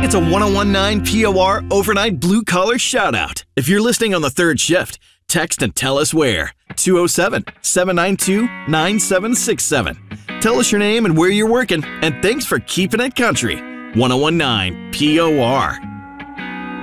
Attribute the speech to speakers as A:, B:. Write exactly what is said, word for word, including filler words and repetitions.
A: It's a one oh one nine P O R overnight blue collar shout out. If you're listening on the third shift, text and tell us where. two oh seven, seven nine two, nine seven six seven. Tell us your name and where you're working, and thanks for keeping it country. one oh one nine P O R.